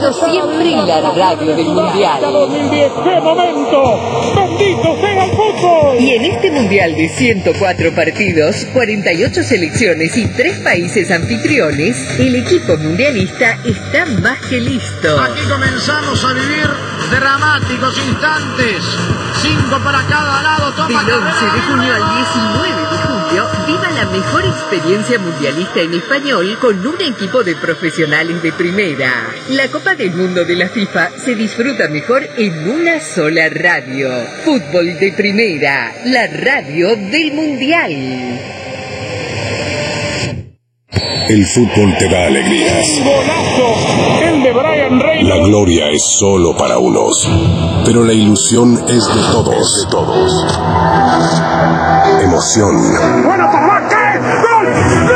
estado siempre en la radio del Mundial. 2010, ¡qué momento! ¡Bendito sea el fútbol! Y en este Mundial de 104 partidos, 48 selecciones y 3 países anfitriones, el equipo mundialista está más que listo. Aquí comenzamos a vivir dramáticos instantes. 5 para cada lado. Toma Del 11 de junio al 19 de julio, viva la mejor experiencia mundialista en español con un equipo de profesionales de primera. La Copa del Mundo de la FIFA se disfruta mejor en una sola radio. Fútbol de Primera, la radio del Mundial. El fútbol te da alegrías. ¡Golazo! El de Brian Reynolds. La gloria es solo para unos, pero la ilusión es de todos. Emoción. ¡Bueno, papá! ¿Qué? ¡Gol!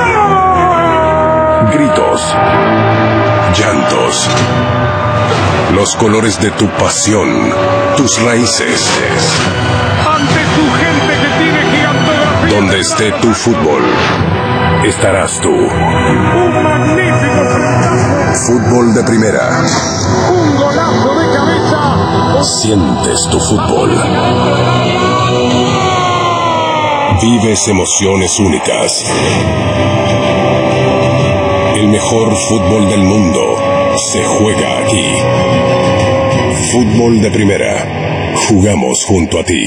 ¡Gol! Gritos. Llantos. Los colores de tu pasión. Tus raíces. Ante tu gente que tiene gigantografía. Donde esté tu fútbol, estarás tú. Un magnífico frentazo. Fútbol de Primera. Un golazo de cabeza. Sientes tu fútbol. Vives emociones únicas. El mejor fútbol del mundo se juega aquí. Fútbol de Primera. Jugamos junto a ti.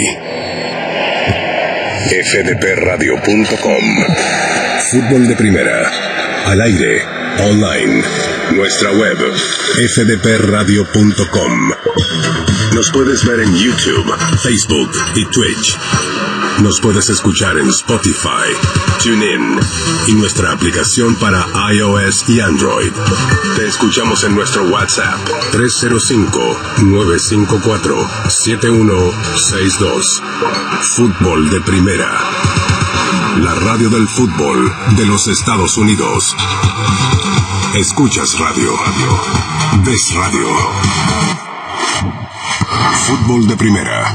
fdpradio.com. Fútbol de Primera. Al aire, online. Nuestra web, fdpradio.com. Nos puedes ver en YouTube, Facebook y Twitch. Nos puedes escuchar en Spotify, TuneIn y nuestra aplicación para iOS y Android. Te escuchamos en nuestro WhatsApp 305-954-7162. Fútbol de Primera. La radio del fútbol de los Estados Unidos. Escuchas radio. Ves radio. Fútbol de Primera.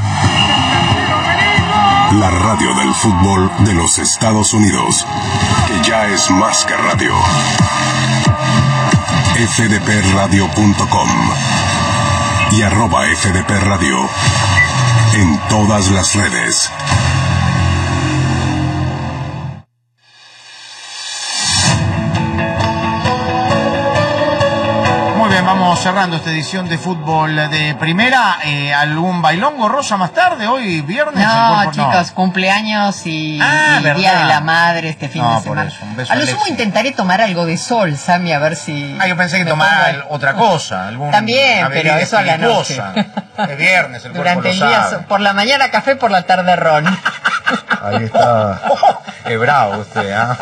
La radio del fútbol de los Estados Unidos, que ya es más que radio. fdpradio.com y @fdpradio en todas las redes. Vamos cerrando esta edición de Fútbol de Primera. ¿Algún bailongo, Rosa, más tarde? Hoy viernes. No, chicos, cumpleaños y Día de la Madre este fin de semana. Por eso, un beso a lo Alexis. sumo intentaré tomar algo de sol, Sammy, a ver si... Yo pensé que tomara otra cosa. También, pero eso a la noche. Es viernes, el cuerpo Durante lo el día, sabe. por la mañana café, por la tarde ron. Ahí está. Qué bravo usted, ¿ah?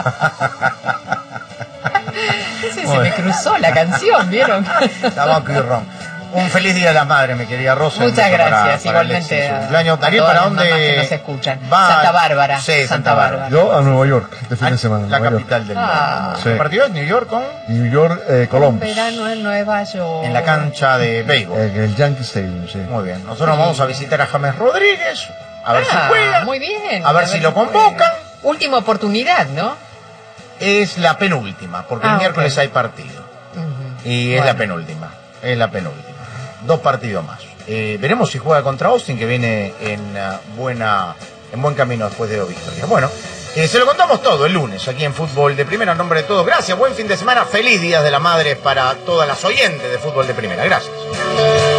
Se me cruzó la canción, ¿vieron? Tabaco y ron. Un feliz Día de la Madre, mi querida Rosa. Muchas gracias, para igualmente. Alexis, su cumpleaños. Darío, todas ¿para las mamás dónde que nos escuchan? va? Santa Bárbara. Sí, Santa Bárbara. Yo a Nueva York, este fin de semana. La Nueva capital York. del mundo. Sí. ¿El partido es New York con? New York, Columbus. Verano en Nueva York. En la cancha de béisbol. El Yankee Stadium, sí. Muy bien. Nosotros vamos a visitar a James Rodríguez. A ver si juega. Muy bien. A ver si lo convocan. Última oportunidad, ¿no? Es la penúltima, porque el miércoles ok. hay partido. Y es Bueno. la penúltima. Es la penúltima. 2 partidos más. Veremos si juega contra Austin, que viene en buen camino después de 2 victorias. Bueno, se lo contamos todo el lunes aquí en Fútbol de Primera. En nombre de todos, gracias. Buen fin de semana. Feliz Día de la Madre para todas las oyentes de Fútbol de Primera. Gracias.